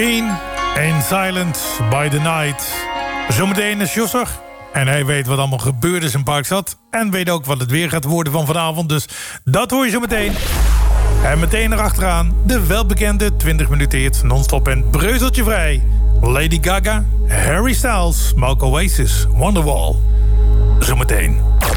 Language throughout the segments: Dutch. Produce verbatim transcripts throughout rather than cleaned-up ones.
In Silent by the Night. Zometeen is Josser. En hij weet wat allemaal gebeurd is in Parkstad. En weet ook wat het weer gaat worden van vanavond. Dus dat hoor je zo meteen. En meteen erachteraan de welbekende twintig minuten hit non-stop en breuzeltje vrij. Lady Gaga, Harry Styles, Malco Oasis, Wonderwall. Zometeen.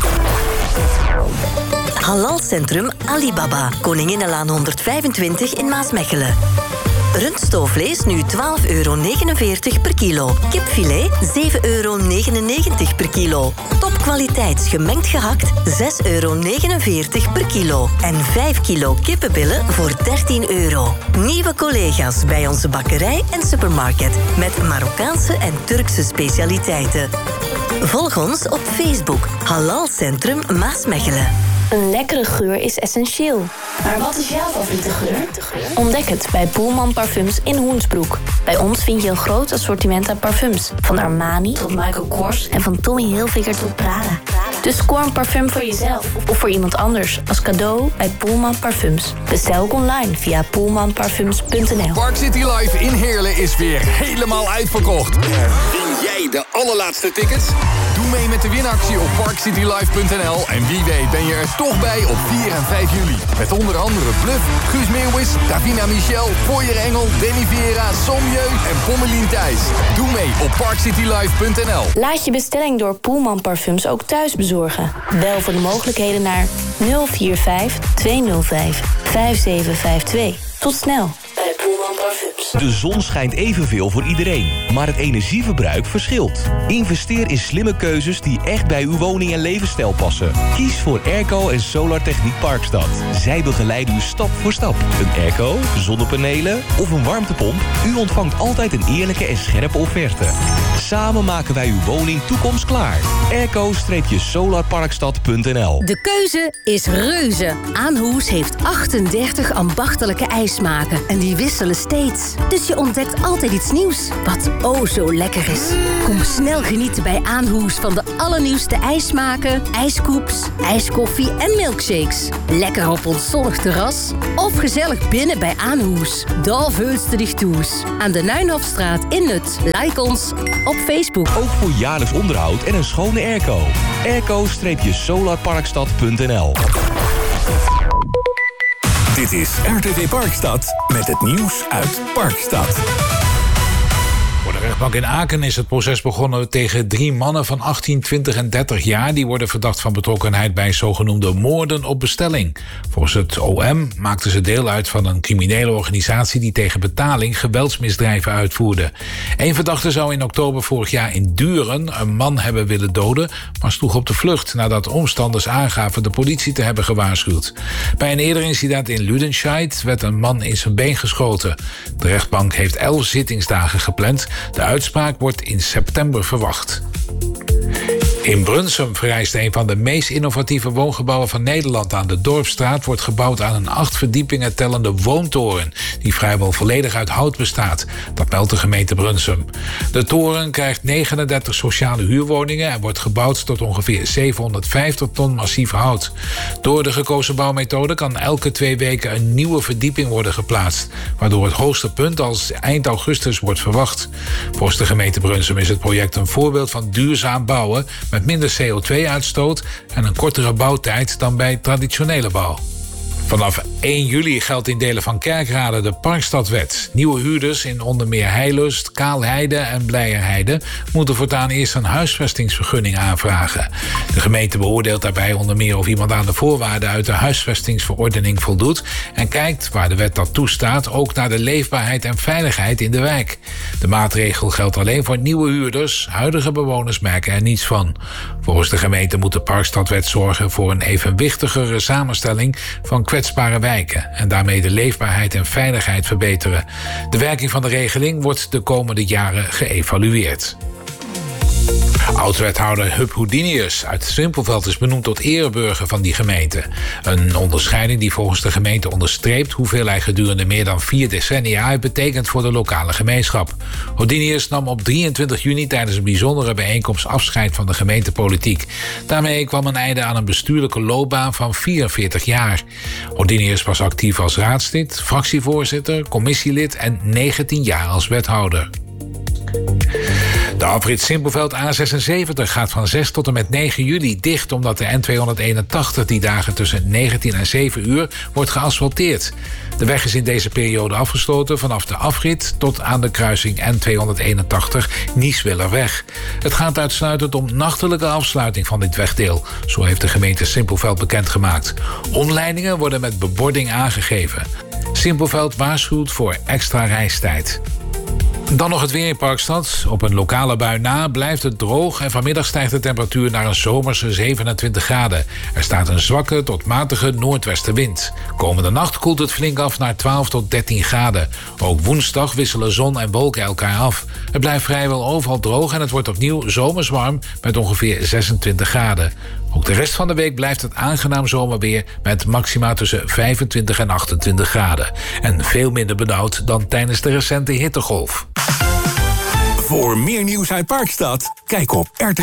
Halalcentrum Alibaba, Koninginnenlaan honderdvijfentwintig in Maasmechelen. Rundstoofvlees nu twaalf euro negenenveertig per kilo. Kipfilet zeven euro negenennegentig per kilo. Topkwaliteits gemengd gehakt zes euro negenenveertig per kilo. En vijf kilo kippenbillen voor dertien euro. Nieuwe collega's bij onze bakkerij en supermarket. Met Marokkaanse en Turkse specialiteiten. Volg ons op Facebook. Halalcentrum Maasmechelen. Een lekkere geur is essentieel. Maar wat is jouw favoriete geur? Ontdek het bij Poelman Parfums in Hoensbroek. Bij ons vind je een groot assortiment aan parfums. Van Armani tot Michael Kors en van Tommy Hilfiger tot Prada. Dus score een parfum voor jezelf of voor iemand anders als cadeau bij Poelman Parfums. Bestel ook online via poelman parfums punt n l. Park City Live in Heerlen is weer helemaal uitverkocht. Win jij de allerlaatste tickets? Doe mee met de winactie op park city live punt n l en wie weet ben je er toch bij op vier en vijf juli. Met onder andere Bluff, Guus Meeuwis, Davina Michel, Foyer Engel, Danny Vera, Somjeu en Pommelien Thijs. Doe mee op park city live punt n l. Laat je bestelling door Poelman Parfums ook thuis bezorgen. Bel voor de mogelijkheden naar nul vier vijf twee nul vijf vijf zeven vijf twee. Tot snel bij Poelman Parfums. De zon schijnt evenveel voor iedereen, maar het energieverbruik verschilt. Investeer in slimme keuzes die echt bij uw woning en levensstijl passen. Kies voor Airco en Solar Techniek Parkstad. Zij begeleiden u stap voor stap. Een airco, zonnepanelen of een warmtepomp? U ontvangt altijd een eerlijke en scherpe offerte. Samen maken wij uw woning toekomstklaar. airco solar parkstad punt n l. De keuze is reuze. Aanhoes heeft achtendertig ambachtelijke ijsmaken. En die wisselen steeds. Dus je ontdekt altijd iets nieuws. Wat oh zo lekker is. Kom snel genieten bij Aanhoes van de allernieuwste ijsmaken, ijskoeps, ijskoffie en milkshakes. Lekker op ons zonnig terras. Of gezellig binnen bij Aanhoes. Daar veulste dich toes. Aan de Nuinhofstraat in Nut. Like ons op Facebook. Ook voor jaarlijks onderhoud en een schone airco. airco solar parkstad punt n l. Dit is R T V Parkstad met het nieuws uit Parkstad. Voor de rechtbank in Aken is het proces begonnen tegen drie mannen van achttien, twintig en dertig jaar. Die worden verdacht van betrokkenheid bij zogenoemde moorden op bestelling. Volgens het O M maakten ze deel uit van een criminele organisatie die tegen betaling geweldsmisdrijven uitvoerde. Eén verdachte zou in oktober vorig jaar in Duren een man hebben willen doden, maar sloeg op de vlucht nadat omstanders aangaven de politie te hebben gewaarschuwd. Bij een eerder incident in Ludenscheid werd een man in zijn been geschoten. De rechtbank heeft elf zittingsdagen gepland. De uitspraak wordt in september verwacht. In Brunsum verrijst een van de meest innovatieve woongebouwen van Nederland. Aan de Dorpsstraat wordt gebouwd aan een acht verdiepingen tellende woontoren die vrijwel volledig uit hout bestaat. Dat meldt de gemeente Brunsum. De toren krijgt negenendertig sociale huurwoningen en wordt gebouwd tot ongeveer zevenhonderdvijftig ton massief hout. Door de gekozen bouwmethode kan elke twee weken een nieuwe verdieping worden geplaatst, waardoor het hoogste punt als eind augustus wordt verwacht. Volgens de gemeente Brunsum is het project een voorbeeld van duurzaam bouwen met minder C O twee uitstoot en een kortere bouwtijd dan bij traditionele bouw. Vanaf één juli geldt in delen van Kerkrade de Parkstadwet. Nieuwe huurders in onder meer Heilust, Kaalheide en Blijerheide moeten voortaan eerst een huisvestingsvergunning aanvragen. De gemeente beoordeelt daarbij onder meer of iemand aan de voorwaarden uit de huisvestingsverordening voldoet en kijkt, waar de wet dat toestaat, ook naar de leefbaarheid en veiligheid in de wijk. De maatregel geldt alleen voor nieuwe huurders. Huidige bewoners merken er niets van. Volgens de gemeente moet de Parkstadwet zorgen voor een evenwichtigere samenstelling van kwetsbare wijken en daarmee de leefbaarheid en veiligheid verbeteren. De werking van de regeling wordt de komende jaren geëvalueerd. Oud-wethouder Huub Houdinius uit Simpelveld is benoemd tot ereburger van die gemeente. Een onderscheiding die volgens de gemeente onderstreept hoeveel hij gedurende meer dan vier decennia heeft betekend voor de lokale gemeenschap. Houdinius nam op drieëntwintig juni tijdens een bijzondere bijeenkomst afscheid van de gemeentepolitiek. Daarmee kwam een einde aan een bestuurlijke loopbaan van vierenveertig jaar. Houdinius was actief als raadslid, fractievoorzitter, commissielid en negentien jaar als wethouder. De afrit Simpelveld A zesenzeventig gaat van zes tot en met negen juli dicht, omdat de N tweehonderdeenentachtig die dagen tussen negentien en zeven uur wordt geasfalteerd. De weg is in deze periode afgesloten vanaf de afrit tot aan de kruising N tweehonderdeenentachtig Nieswillerweg. Het gaat uitsluitend om nachtelijke afsluiting van dit wegdeel. Zo heeft de gemeente Simpelveld bekendgemaakt. Omleidingen worden met bebording aangegeven. Simpelveld waarschuwt voor extra reistijd. Dan nog het weer in Parkstad. Op een lokale bui na blijft het droog en vanmiddag stijgt de temperatuur naar een zomerse zevenentwintig graden. Er staat een zwakke tot matige noordwestenwind. Komende nacht koelt het flink af naar twaalf tot dertien graden. Ook woensdag wisselen zon en wolken elkaar af. Het blijft vrijwel overal droog en het wordt opnieuw zomers warm met ongeveer zesentwintig graden. Ook de rest van de week blijft het aangenaam zomerweer met maxima tussen vijfentwintig en achtentwintig graden. En veel minder benauwd dan tijdens de recente hittegolf. Voor meer nieuws uit Parkstad, kijk op R T